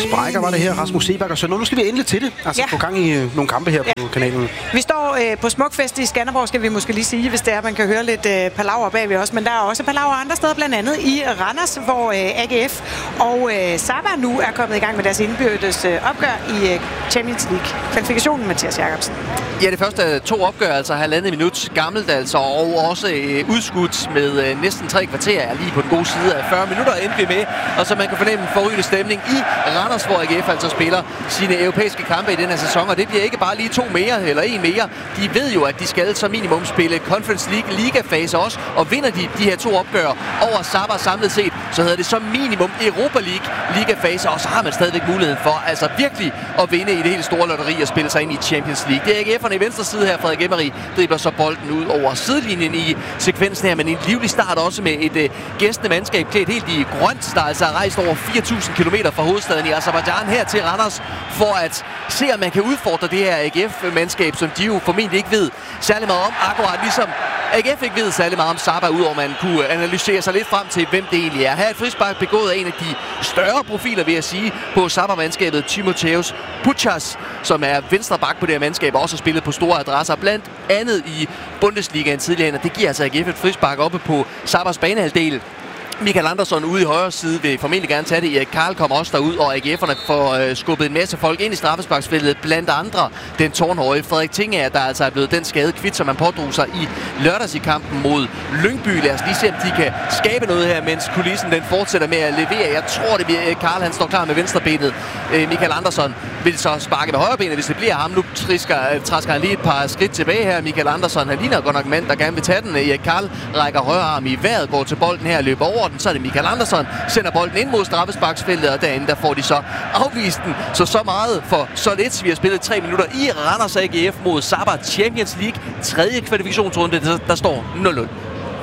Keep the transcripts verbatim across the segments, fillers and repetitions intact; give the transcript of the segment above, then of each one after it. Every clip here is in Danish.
Sprækker var det her, Rasmus Seebach og så nu skal vi endelig til det. Altså ja. Få gang i øh, nogle kampe her ja. På kanalen. Vi står øh, på Smukfest i Skanderborg, skal vi måske lige sige, hvis det er, man kan høre lidt øh, palaver bagved os. Men der er også palaver andre steder, blandt andet i Randers, hvor øh, A G F og øh, Saba nu er kommet i gang med deres indbyrdes øh, opgør i øh, Champions League. Kvalifikationen, Mathias Jacobsen. Ja, det første to opgør, altså halvandet minut gammelt, altså, og også øh, udskudt med øh, næsten tre kvarter, er lige på den gode side af fyrre minutter endte vi med. Og så man kan fornemme en forrygende stemning i Randers, hvor A G F altså spiller sine europæiske kampe i den her sæson. Og det bliver ikke bare lige to mere, eller en mere. De ved jo, at de skal som minimum spille Conference League ligafase også. Og vinder de de her to opgør over Saba samlet set, så hedder det som minimum Europa League ligafase. Og så har man stadigvæk muligheden for altså virkelig at vinde i det helt store lotteri og spille sig ind i Champions League. Det er A G F'erne i venstre side her. Frederik Emery dribler så bolden ud over sidelinjen i sekvensen her, men en livlig start også med et øh, gæstende mandskab klædt helt i grønt, der altså har rejst over fire tusind kilometer fra hovedstaden i Aserbajdsjan her til Randers, for at se, om man kan udfordre det her A G F-mandskab, som de jo formentlig ikke ved særlig meget om, akkurat ligesom A G F ikke ved særlig meget om Saba, udover man kunne analysere sig lidt frem til, hvem det egentlig er. Her er et frispark begået af en af de større profiler, vil jeg sige, på Saba-mandskabet, Timotheus Puchas, som er venstre bak på det her mandskab, og også har spillet på store adresser, blandt andet i Bundesligaen tidligere. Det giver altså A G F et frispark oppe på Sabas banehalvdel. Michael Andersson ude i højre side vil formentlig gerne tage det. Erik Karl kommer også derud, og A G F'erne får øh, skubbet en masse folk ind i straffesparksfeltet. Blandt andre den tårnhøje Frederik Tingager, der altså er blevet den skade kvit, som man pådrog sig i lørdags i kampen mod Lyngby. Lad os lige se, om de kan skabe noget her, mens kulissen den fortsætter med at levere. Jeg tror, det bliver Karl, han står klar med venstrebenet. Øh, Michael Andersson vil så sparke med højrebenet, hvis det bliver ham. Nu trisker, træsker han lige et par skridt tilbage her. Michael Andersson, han ligner godt nok mand, der gerne vil tage den. Erik Karl rækker højre arm i vejret, går til bolden her og løber over den. Så er det Michael Andersson, sender bolden ind mod straffesparksfeltet, og derinde der får de så afvist den. Så så meget for så lidt. Vi har spillet tre minutter i Randers A G F mod Saba Champions League. Tredje kvalifikationsrunde, der, der står nul nul.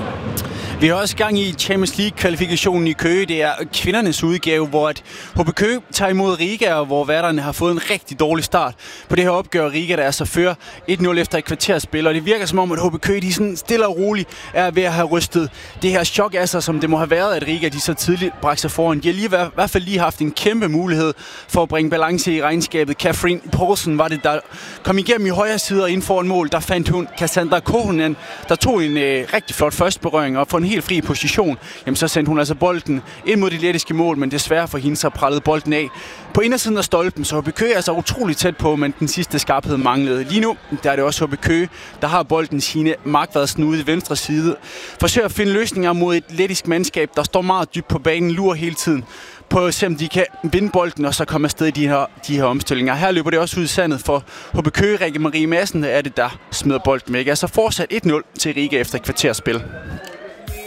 Vi har også gang i Champions League-kvalifikationen i Køge. Det er kvindernes udgave, hvor at H B Køge tager imod Riga, og hvor værterne har fået en rigtig dårlig start på det her opgør. Riga, der er så fører et nul efter et kvarterspil, og det virker som om, at H B Køge, de sådan stille og roligt er ved at have rystet det her chok af sig, som det må have været, at Riga, de så tidligt bragte sig foran. De har lige, i hvert fald lige haft en kæmpe mulighed for at bringe balance i regnskabet. Catherine Poulsen var det, der kom igennem i højre side og ind foran mål. Der fandt hun Cassandra Kohonen, der tog en øh, rigtig flot første berøring og for en helt fri position, jamen så sendte hun altså bolden ind mod det lettiske mål, men desværre for hende så prallede bolden af på indersiden af stolpen, så H B Køge er altså utroligt tæt på, men den sidste skarphed manglede. Lige nu, der er det også H B Køge, der har bolden. Signe Markvadsen ude i venstre side. Forsøger at finde løsninger mod et lettisk mandskab, der står meget dybt på banen, lurer hele tiden på at se, om de kan vinde bolden og så komme afsted i de her, de her omstillinger. Her løber det også ud i sandet for H B Køge. Rikke Marie Madsen er det, der smider bolden væk. Altså fortsat et nul til Riga efter et kvarterspil.